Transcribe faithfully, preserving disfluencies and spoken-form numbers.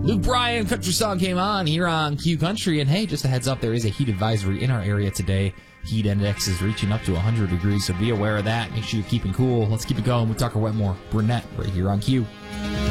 Luke Bryan, country song came on here on Q Country. And hey, just a heads up, there is a heat advisory in our area today. Heat index is reaching up to one hundred degrees, so be aware of that. Make sure you're keeping cool. Let's keep it going with Tucker Wetmore, Burnett, right here on Q.